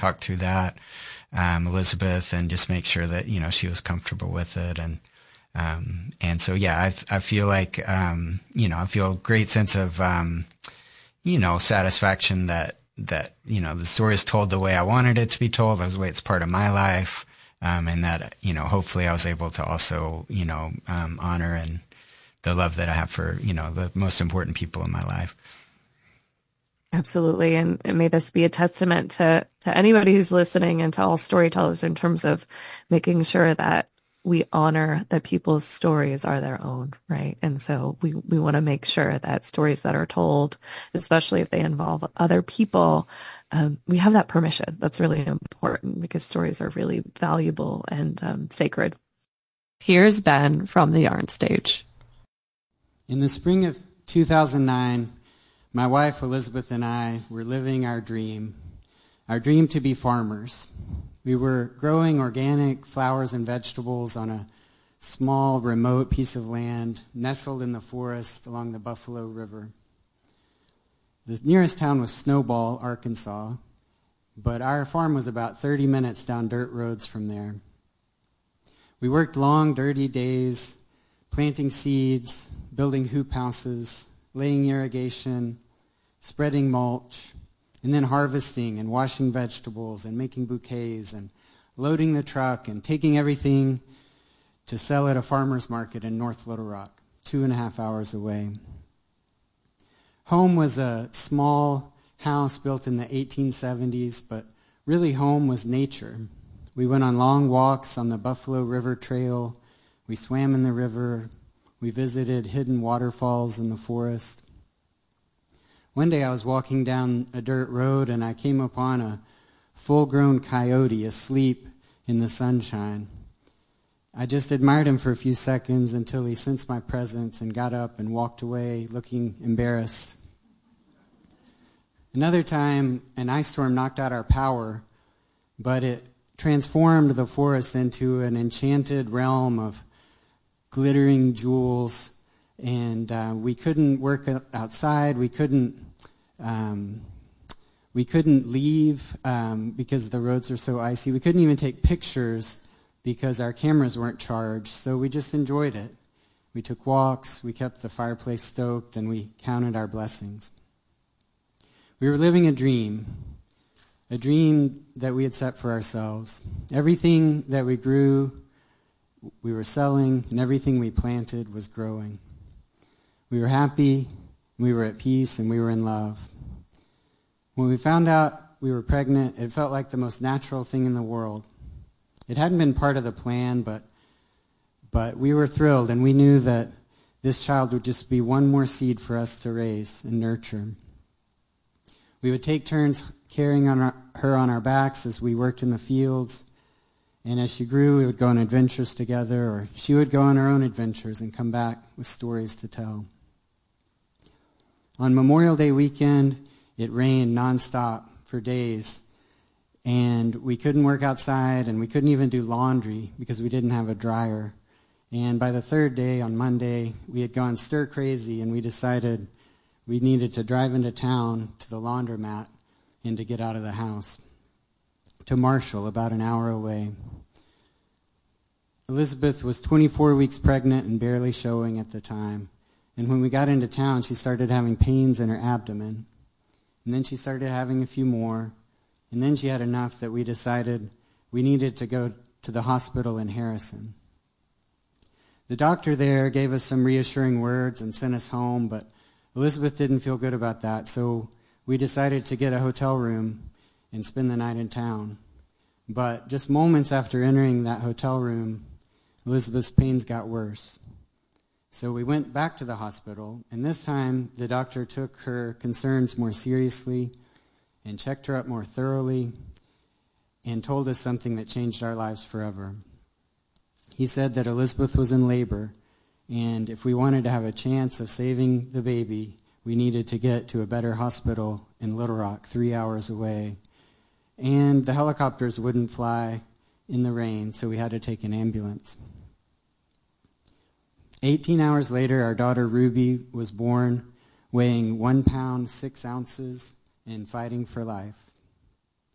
talk through that, Elizabeth, and just make sure that, she was comfortable with it. And so, yeah, I feel like, I feel a great sense of, satisfaction that, the story is told the way I wanted it to be told, the way it's part of my life. And that, hopefully I was able to also, honor and the love that I have for, the most important people in my life. Absolutely. And may this be a testament to anybody who's listening and to all storytellers in terms of making sure that we honor that people's stories are their own, right? And so we want to make sure that stories that are told, especially if they involve other people, we have that permission. That's really important because stories are really valuable and sacred. Here's Ben from the Yarn Stage. In the spring of 2009, my wife Elizabeth and I were living our dream to be farmers. We were growing organic flowers and vegetables on a small, remote piece of land nestled in the forest along the Buffalo River. The nearest town was Snowball, Arkansas, but our farm was about 30 minutes down dirt roads from there. We worked long, dirty days, planting seeds, building hoop houses, laying irrigation, spreading mulch, and then harvesting and washing vegetables and making bouquets and loading the truck and taking everything to sell at a farmer's market in North Little Rock, 2.5 hours away. Home was a small house built in the 1870s, but really home was nature. We went on long walks on the Buffalo River Trail. We swam in the river. We visited hidden waterfalls in the forest. One day I was walking down a dirt road and I came upon a full-grown coyote asleep in the sunshine. I just admired him for a few seconds until he sensed my presence and got up and walked away looking embarrassed. Another time, an ice storm knocked out our power, but it transformed the forest into an enchanted realm of glittering jewels, and we couldn't work outside. We couldn't leave because the roads were so icy. We couldn't even take pictures because our cameras weren't charged, so we just enjoyed it. We took walks, we kept the fireplace stoked, and we counted our blessings. We were living a dream that we had set for ourselves. Everything that we grew, we were selling, and everything we planted was growing. We were happy, we were at peace, and we were in love. When we found out we were pregnant, it felt like the most natural thing in the world. It hadn't been part of the plan, but we were thrilled, and we knew that this child would just be one more seed for us to raise and nurture. We would take turns carrying her on our backs as we worked in the fields, and as she grew, we would go on adventures together, or she would go on her own adventures and come back with stories to tell. On Memorial Day weekend, it rained nonstop for days, and we couldn't work outside, and we couldn't even do laundry because we didn't have a dryer. And by the third day, on Monday, we had gone stir crazy, and we decided we needed to drive into town to the laundromat and to get out of the house, to Marshall, about an hour away. Elizabeth was 24 weeks pregnant and barely showing at the time. And when we got into town, she started having pains in her abdomen. And then she started having a few more. And then she had enough that we decided we needed to go to the hospital in Harrison. The doctor there gave us some reassuring words and sent us home, but Elizabeth didn't feel good about that, so we decided to get a hotel room and spend the night in town. But just moments after entering that hotel room, Elizabeth's pains got worse. So we went back to the hospital, and this time the doctor took her concerns more seriously and checked her up more thoroughly and told us something that changed our lives forever. He said that Elizabeth was in labor, and if we wanted to have a chance of saving the baby, we needed to get to a better hospital in Little Rock, 3 hours away. And the helicopters wouldn't fly in the rain, so we had to take an ambulance. 18 hours later, our daughter Ruby was born, weighing 1 pound, 6 ounces, and fighting for life.